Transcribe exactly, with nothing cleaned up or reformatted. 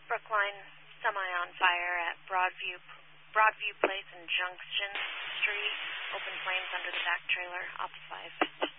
Brookline semi on fire at Broadview Broadview Place and Junction Street. Open flames under the back trailer. Ops five.